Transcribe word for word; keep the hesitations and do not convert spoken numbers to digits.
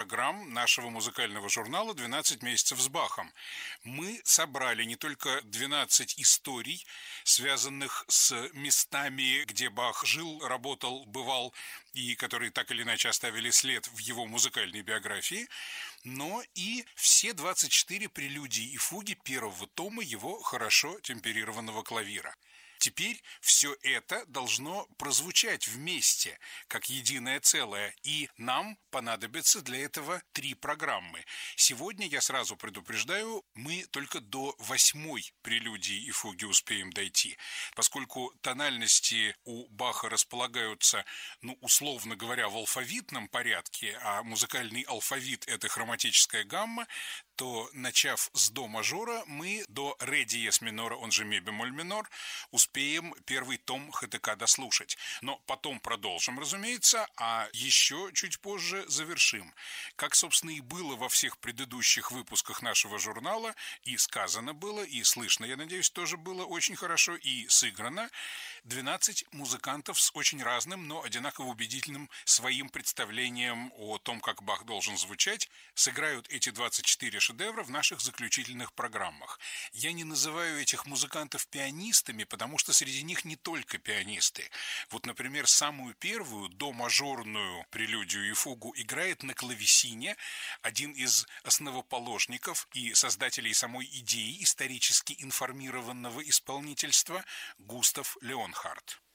программ нашего музыкального журнала «двенадцать месяцев с Бахом». Мы собрали не только двенадцать историй, связанных с местами, где Бах жил, работал, бывал, и которые так или иначе оставили след в его музыкальной биографии, но и все двадцать четыре прелюдии и фуги первого тома его хорошо темперированного клавира. Теперь все это должно прозвучать вместе, как единое целое, и нам понадобится для этого три программы. Сегодня, я сразу предупреждаю, мы только до восьмой прелюдии и фуги успеем дойти, поскольку тональности у Баха располагаются, ну, условно говоря, в алфавитном порядке, а музыкальный алфавит – это хроматическая гамма, то, начав с до мажора, мы до ре диез минора, он же ми бемоль минор, успеем первый том ХТК дослушать. Но потом продолжим, разумеется, а еще чуть позже завершим. Как, собственно, и было во всех предыдущих выпусках нашего журнала, и сказано было, и слышно, я надеюсь, тоже было очень хорошо, и сыграно, двенадцать музыкантов с очень разным, но одинаково убедительным своим представлением о том, как Бах должен звучать, сыграют эти двадцать четыре шедевра в наших заключительных программах. Я не называю этих музыкантов пианистами, потому что среди них не только пианисты. Вот, например, самую первую, до-мажорную прелюдию и фугу играет на клавесине один из основоположников и создателей самой идеи исторически информированного исполнительства Густав Леонхард.